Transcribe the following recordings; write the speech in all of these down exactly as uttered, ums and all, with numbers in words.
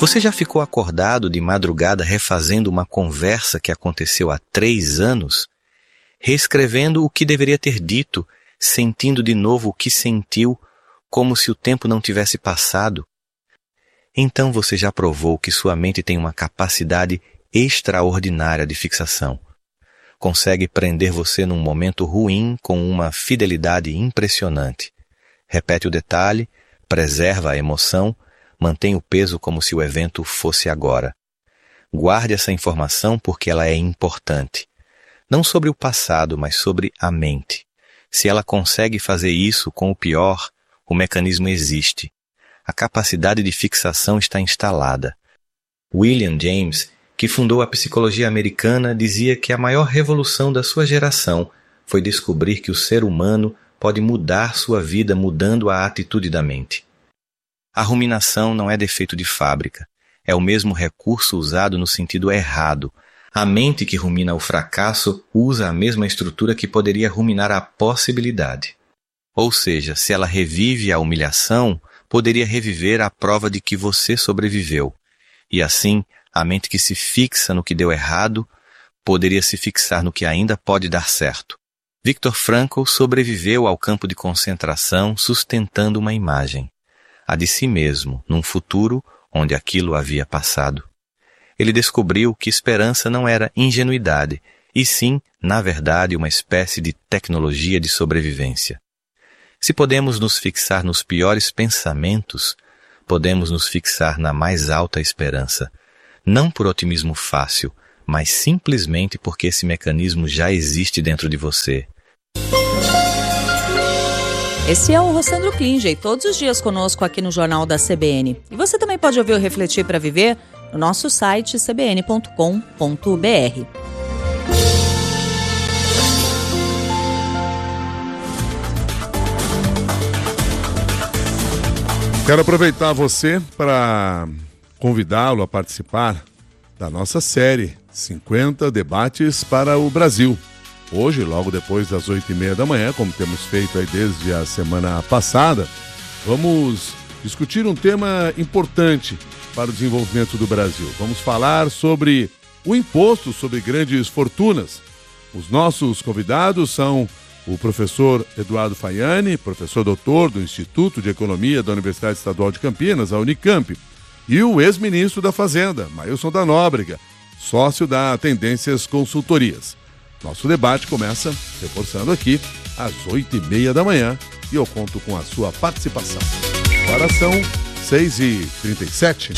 Você já ficou acordado de madrugada refazendo uma conversa que aconteceu há três anos? Reescrevendo o que deveria ter dito, sentindo de novo o que sentiu, como se o tempo não tivesse passado? Então você já provou que sua mente tem uma capacidade extraordinária de fixação. Consegue prender você num momento ruim com uma fidelidade impressionante. Repete o detalhe, preserva a emoção, mantém o peso como se o evento fosse agora. Guarde essa informação porque ela é importante. Não sobre o passado, mas sobre a mente. Se ela consegue fazer isso com o pior, o mecanismo existe. A capacidade de fixação está instalada. William James, que fundou a psicologia americana, dizia que a maior revolução da sua geração foi descobrir que o ser humano pode mudar sua vida mudando a atitude da mente. A ruminação não é defeito de fábrica. É o mesmo recurso usado no sentido errado. A mente que rumina o fracasso usa a mesma estrutura que poderia ruminar a possibilidade. Ou seja, se ela revive a humilhação, poderia reviver a prova de que você sobreviveu. E assim, a mente que se fixa no que deu errado, poderia se fixar no que ainda pode dar certo. Viktor Frankl sobreviveu ao campo de concentração sustentando uma imagem, a de si mesmo, num futuro onde aquilo havia passado. Ele descobriu que esperança não era ingenuidade, e sim, na verdade, uma espécie de tecnologia de sobrevivência. Se podemos nos fixar nos piores pensamentos, podemos nos fixar na mais alta esperança, não por otimismo fácil, mas simplesmente porque esse mecanismo já existe dentro de você. Esse é o Rossandro Klinger, todos os dias conosco aqui no Jornal da C B N. E você também pode ouvir o Refletir para Viver no nosso site c b n ponto com ponto b r. Quero aproveitar você para convidá-lo a participar da nossa série cinquenta Debates para o Brasil. Hoje, logo depois das oito e meia da manhã, como temos feito aí desde a semana passada, vamos discutir um tema importante para o desenvolvimento do Brasil. Vamos falar sobre o imposto sobre grandes fortunas. Os nossos convidados são o professor Eduardo Faiani, professor doutor do Instituto de Economia da Universidade Estadual de Campinas, a Unicamp, e o ex-ministro da Fazenda, Mailson da Nóbrega, sócio da Tendências Consultorias. Nosso debate começa, reforçando aqui, às oito e meia da manhã, e eu conto com a sua participação. Agora são seis e trinta e sete.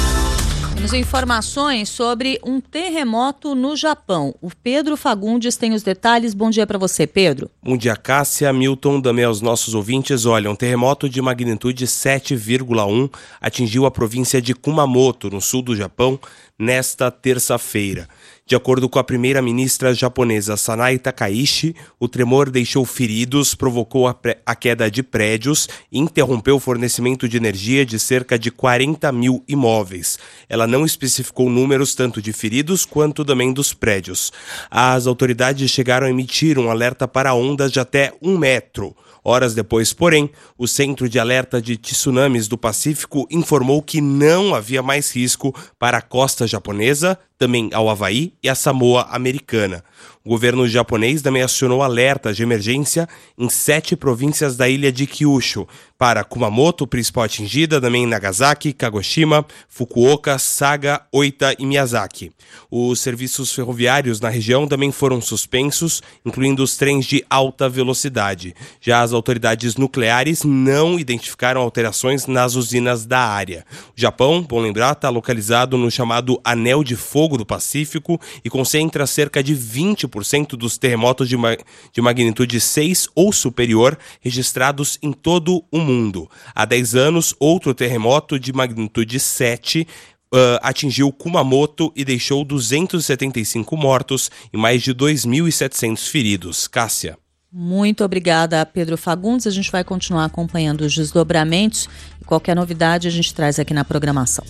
Temos informações sobre um terremoto no Japão. O Pedro Fagundes tem os detalhes. Bom dia para você, Pedro. Bom dia, Cássia, Milton, também aos nossos ouvintes. Olha, um terremoto de magnitude sete vírgula um atingiu a província de Kumamoto, no sul do Japão, nesta terça-feira. De acordo com a primeira-ministra japonesa Sanae Takaichi, o tremor deixou feridos, provocou a, pre- a queda de prédios e interrompeu o fornecimento de energia de cerca de quarenta mil imóveis. Ela não especificou números tanto de feridos quanto também dos prédios. As autoridades chegaram a emitir um alerta para ondas de até um metro. Horas depois, porém, o Centro de Alerta de Tsunamis do Pacífico informou que não havia mais risco para a costa japonesa, também ao Havaí e a Samoa Americana. O governo japonês também acionou alertas de emergência em sete províncias da ilha de Kyushu, para Kumamoto, principal atingida, também Nagasaki, Kagoshima, Fukuoka, Saga, Oita e Miyazaki. Os serviços ferroviários na região também foram suspensos, incluindo os trens de alta velocidade. Já as autoridades nucleares não identificaram alterações nas usinas da área. O Japão, bom lembrar, está localizado no chamado Anel de Fogo do Pacífico e concentra cerca de vinte por cento dos terremotos de, ma- de magnitude seis ou superior registrados em todo o mundo. Há dez anos, outro terremoto de magnitude sete uh, atingiu Kumamoto e deixou duzentos e setenta e cinco mortos e mais de dois mil e setecentos feridos. Cássia. Muito obrigada, Pedro Fagundes. A gente vai continuar acompanhando os desdobramentos e qualquer novidade a gente traz aqui na programação.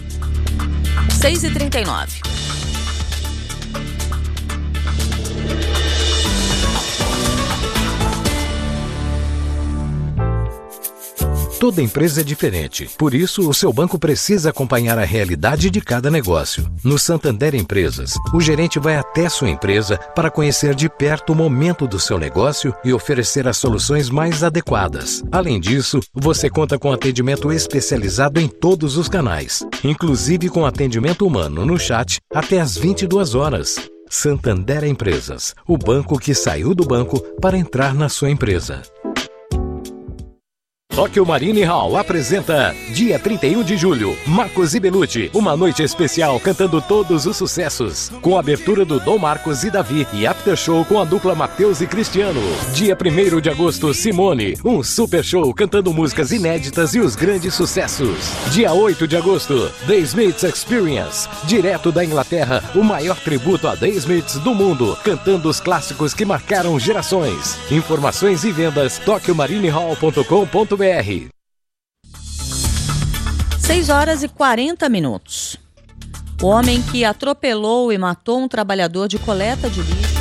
seis e trinta e nove. Toda empresa é diferente, por isso o seu banco precisa acompanhar a realidade de cada negócio. No Santander Empresas, o gerente vai até sua empresa para conhecer de perto o momento do seu negócio e oferecer as soluções mais adequadas. Além disso, você conta com atendimento especializado em todos os canais, inclusive com atendimento humano no chat até às vinte e duas horas. Santander Empresas, o banco que saiu do banco para entrar na sua empresa. Tóquio Marine Hall apresenta dia trinta e um de julho, Marcos e Belucci, uma noite especial cantando todos os sucessos, com a abertura do Dom Marcos e Davi e after show com a dupla Matheus e Cristiano. Dia primeiro de agosto, Simone, um super show cantando músicas inéditas e os grandes sucessos. Dia oito de agosto, The Smiths Experience, direto da Inglaterra, o maior tributo a The Smiths do mundo, cantando os clássicos que marcaram gerações. Informações e vendas, tóquio marine hall ponto com ponto br. seis horas e quarenta minutos. O homem que atropelou e matou um trabalhador de coleta de lixo.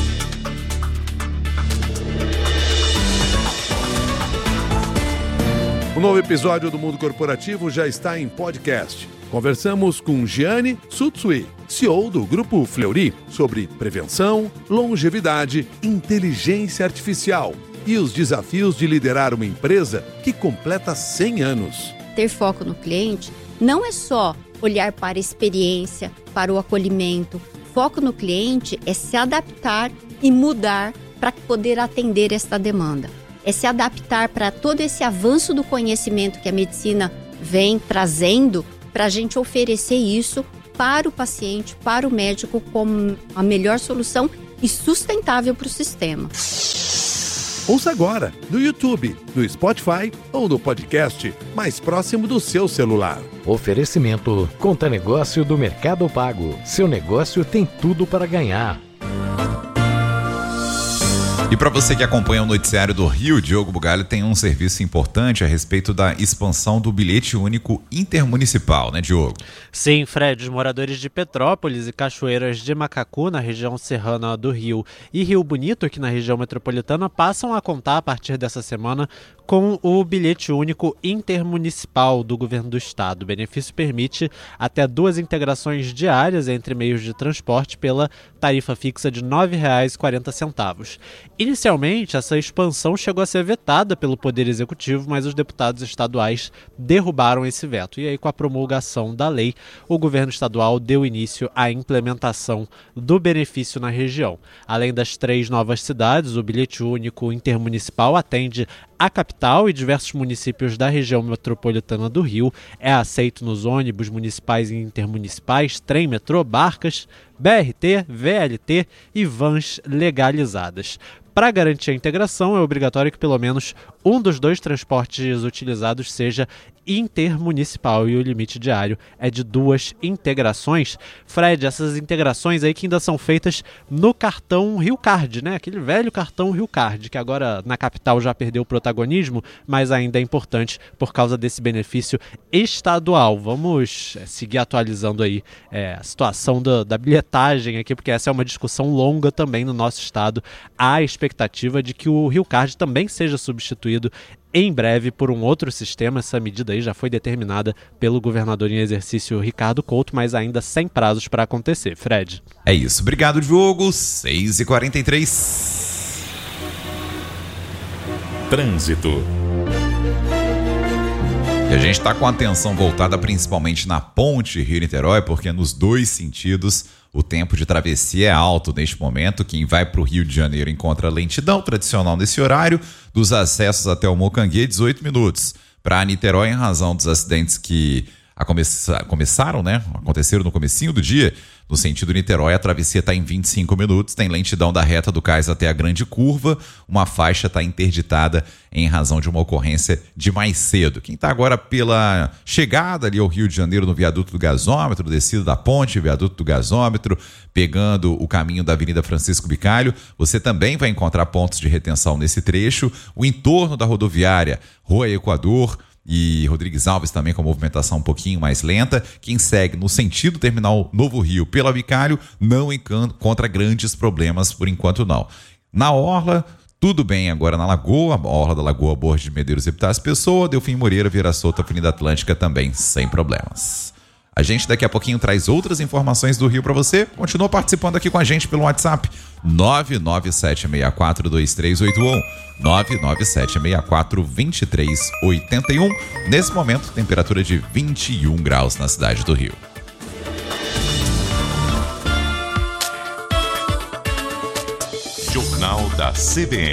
O novo episódio do Mundo Corporativo já está em podcast. Conversamos com Gianni Tsutsui, C E O do Grupo Fleury, sobre prevenção, longevidade, inteligência artificial e os desafios de liderar uma empresa que completa cem anos. Ter foco no cliente não é só olhar para a experiência, para o acolhimento. Foco no cliente é se adaptar e mudar para poder atender esta demanda. É se adaptar para todo esse avanço do conhecimento que a medicina vem trazendo para a gente oferecer isso para o paciente, para o médico, como a melhor solução e sustentável para o sistema. Ouça agora no YouTube, no Spotify ou no podcast mais próximo do seu celular. Oferecimento Conta Negócio do Mercado Pago. Seu negócio tem tudo para ganhar. E para você que acompanha o noticiário do Rio, Diogo Bugalho tem um serviço importante a respeito da expansão do bilhete único intermunicipal, né, Diogo? Sim, Fred, os moradores de Petrópolis e Cachoeiras de Macacu, na região serrana do Rio, e Rio Bonito, aqui na região metropolitana, passam a contar a partir dessa semana com o bilhete único intermunicipal do governo do estado. O benefício permite até duas integrações diárias entre meios de transporte pela tarifa fixa de nove reais e quarenta centavos. Inicialmente, essa expansão chegou a ser vetada pelo Poder Executivo, mas os deputados estaduais derrubaram esse veto. E aí, com a promulgação da lei, o governo estadual deu início à implementação do benefício na região. Além das três novas cidades, o bilhete único intermunicipal atende a capital e diversos municípios da região metropolitana do Rio. É aceito nos ônibus municipais e intermunicipais, trem, metrô, barcas, B R T, V L T e vans legalizadas. Para garantir a integração, é obrigatório que pelo menos um dos dois transportes utilizados seja intermunicipal e o limite diário é de duas integrações. Fred, essas integrações aí que ainda são feitas no cartão Rio Card, né? Aquele velho cartão Rio Card, que agora na capital já perdeu o protagonismo, mas ainda é importante por causa desse benefício estadual. Vamos seguir atualizando aí é, a situação da, da bilhetagem aqui, porque essa é uma discussão longa também no nosso estado. Há a expectativa de que o Rio Card também seja substituído em breve por um outro sistema. Essa medida aí já foi determinada pelo governador em exercício Ricardo Couto, mas ainda sem prazos para acontecer. Fred. É isso. Obrigado, Diogo. seis e quarenta e três. Trânsito. E a gente está com a atenção voltada principalmente na ponte Rio-Niterói, porque nos dois sentidos o tempo de travessia é alto neste momento. Quem vai para o Rio de Janeiro encontra lentidão tradicional nesse horário. Dos acessos até o Mocanguê, dezoito minutos. Para Niterói, em razão dos acidentes que a começa, começaram, né? Aconteceram no comecinho do dia, no sentido Niterói, a travessia está em vinte e cinco minutos, tem lentidão da reta do Cais até a Grande Curva, uma faixa está interditada em razão de uma ocorrência de mais cedo. Quem está agora pela chegada ali ao Rio de Janeiro no viaduto do gasômetro, descida da ponte, viaduto do gasômetro, pegando o caminho da Avenida Francisco Bicalho, você também vai encontrar pontos de retenção nesse trecho. O entorno da rodoviária, Rua Equador e Rodrigues Alves também com a movimentação um pouquinho mais lenta. Quem segue no sentido terminal Novo Rio pela Bicalho não encontra grandes problemas por enquanto não. Na orla, tudo bem agora na Lagoa, a orla da Lagoa, Borges de Medeiros, Epitácio Pessoa, Delfim Moreira, Vieira Solto, Avenida Atlântica também sem problemas. A gente daqui a pouquinho traz outras informações do Rio para você. Continua participando aqui com a gente pelo WhatsApp nove nove sete seis quatro dois três oito um, nove nove sete seis quatro dois três oito um. Nesse momento, temperatura de vinte e um graus na cidade do Rio. Jornal da C B N.